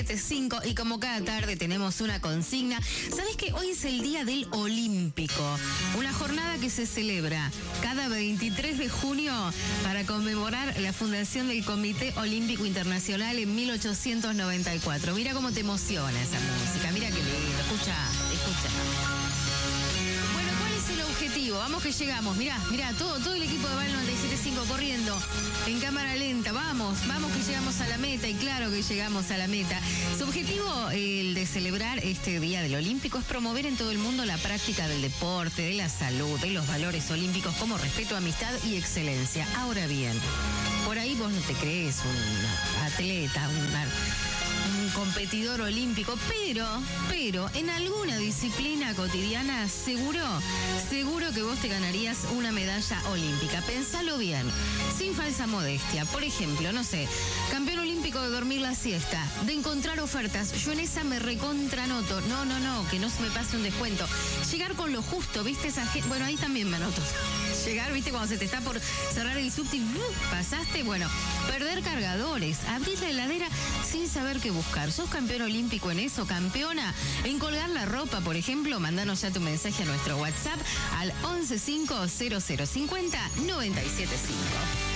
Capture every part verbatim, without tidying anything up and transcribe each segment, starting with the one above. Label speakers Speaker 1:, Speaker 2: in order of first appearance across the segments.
Speaker 1: cinco y como cada tarde tenemos una consigna. ¿Sabes que hoy es el Día del Olímpico? Una jornada que se celebra cada veintitrés de junio para conmemorar la fundación del Comité Olímpico Internacional en mil ochocientos noventa y cuatro. Mira cómo te emociona esa música, mira qué lindo, escucha, escucha. Bueno, ¿cuál es el objetivo? Vamos que llegamos, mirá, mirá, todo, todo el equipo de Val noventa y siete punto cinco corriendo en cámara lenta, vamos, vamos que llegamos a la meta y claro que llegamos a la meta. Su objetivo, el de celebrar este Día del Olímpico, es promover en todo el mundo la práctica del deporte, de la salud, de los valores olímpicos como respeto, amistad y excelencia. Ahora bien, por ahí vos no te crees un atleta, una... un competidor olímpico, pero, pero en alguna disciplina cotidiana seguro, seguro que vos te ganarías una medalla olímpica. Pensalo bien, sin falsa modestia. Por ejemplo, no sé, campeón olímpico de dormir la siesta, de encontrar ofertas. Yo en esa me recontranoto. No, no, no, que no se me pase un descuento. Llegar con lo justo, ¿viste? Esa gente, bueno, ahí también me anoto. Llegar, ¿viste? Cuando se te está por cerrar el subte y uh, pasaste, bueno, perder cargadores, abrir la heladera sin saber qué buscar. ¿Sos campeón olímpico en eso? ¿Campeona? En colgar la ropa, por ejemplo, mandanos ya tu mensaje a nuestro WhatsApp al once cinco cero cero cincuenta noventa y siete cinco.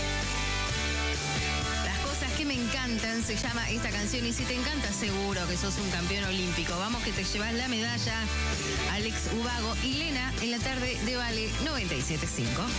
Speaker 1: Las cosas que me encantan se llama esta canción y si te encanta seguro que sos un campeón olímpico. Vamos que te llevas la medalla. Alex Ubago y Lena en la tarde de Vale noventa y siete punto cinco.